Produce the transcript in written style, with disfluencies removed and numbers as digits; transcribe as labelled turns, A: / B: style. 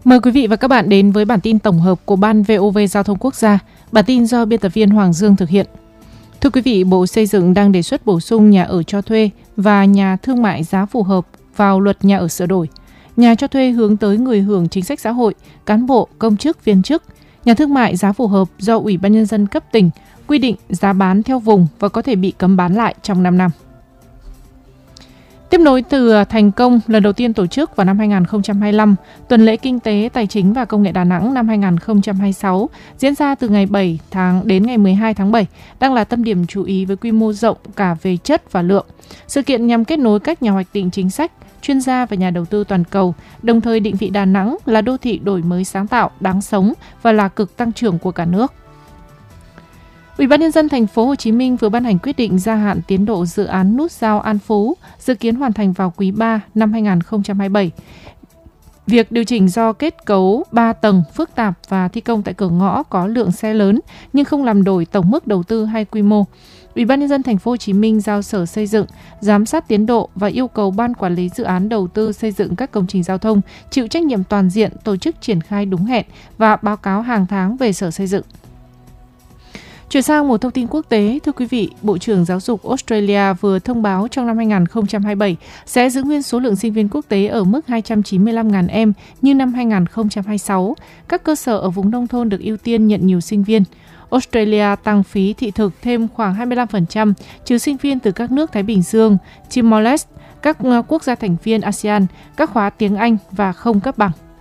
A: Mời quý vị và các bạn đến với bản tin tổng hợp của Ban VOV Giao thông Quốc gia. Bản tin do biên tập viên Hoàng Dương thực hiện. Thưa quý vị, Bộ Xây dựng đang đề xuất bổ sung nhà ở cho thuê và nhà thương mại giá phù hợp vào luật nhà ở sửa đổi. Nhà cho thuê hướng tới người hưởng chính sách xã hội, cán bộ, công chức, viên chức. Nhà thương mại giá phù hợp do Ủy ban Nhân dân cấp tỉnh quy định giá bán theo vùng và có thể bị cấm bán lại trong 5 năm. Tiếp nối từ thành công lần đầu tiên tổ chức vào năm 2025, Tuần lễ Kinh tế, Tài chính và Công nghệ Đà Nẵng năm 2026 diễn ra từ ngày 7 tháng đến ngày 12 tháng 7, đang là tâm điểm chú ý với quy mô rộng cả về chất và lượng. Sự kiện nhằm kết nối các nhà hoạch định chính sách, chuyên gia và nhà đầu tư toàn cầu, đồng thời định vị Đà Nẵng là đô thị đổi mới sáng tạo, đáng sống và là cực tăng trưởng của cả nước. Ủy ban Nhân dân thành phố Hồ Chí Minh vừa ban hành quyết định gia hạn tiến độ dự án nút giao An Phú, dự kiến hoàn thành vào quý 3 năm 2027. Việc điều chỉnh do kết cấu 3 tầng phức tạp và thi công tại cửa ngõ có lượng xe lớn nhưng không làm đổi tổng mức đầu tư hay quy mô. Ủy ban Nhân dân thành phố Hồ Chí Minh giao Sở Xây dựng giám sát tiến độ và yêu cầu Ban Quản lý Dự án đầu tư xây dựng các công trình giao thông chịu trách nhiệm toàn diện tổ chức triển khai đúng hẹn và báo cáo hàng tháng về Sở Xây dựng. Chuyển sang một thông tin quốc tế, thưa quý vị, Bộ trưởng Giáo dục Australia vừa thông báo trong năm 2027 sẽ giữ nguyên số lượng sinh viên quốc tế ở mức 295.000 em như năm 2026. Các cơ sở ở vùng nông thôn được ưu tiên nhận nhiều sinh viên. Australia tăng phí thị thực thêm khoảng 25%, trừ sinh viên từ các nước Thái Bình Dương, Timor-Leste, các quốc gia thành viên ASEAN, các khóa tiếng Anh và không cấp bằng.